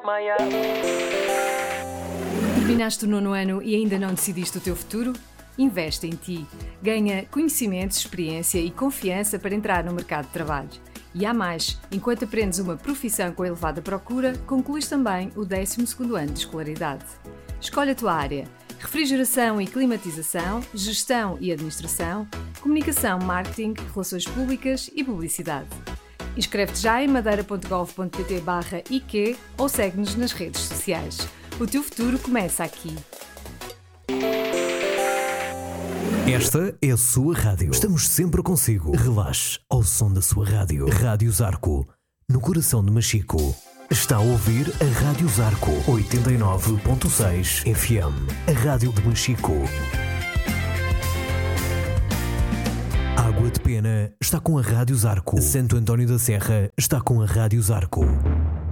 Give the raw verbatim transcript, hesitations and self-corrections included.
Terminaste o nono ano e ainda não decidiste o teu futuro? Investe em ti. Ganha conhecimento, experiência e confiança para entrar no mercado de trabalho. E há mais, enquanto aprendes uma profissão com elevada procura, concluís também o décimo segundo ano de escolaridade. Escolhe a tua área: refrigeração e climatização, gestão e administração, comunicação, marketing, relações públicas e publicidade. Inscreve-te já em madeira ponto gov ponto pt barra I Q ou segue-nos nas redes sociais. O teu futuro começa aqui. Esta é a sua rádio. Estamos sempre consigo. Relaxe ao som da sua rádio. Rádio Zarco, no coração de Machico. Está a ouvir a Rádio Zarco oitenta e nove ponto seis F M. A rádio de Machico. Água de Pena está com a Rádio Zarco. Santo António da Serra está com a Rádio Zarco.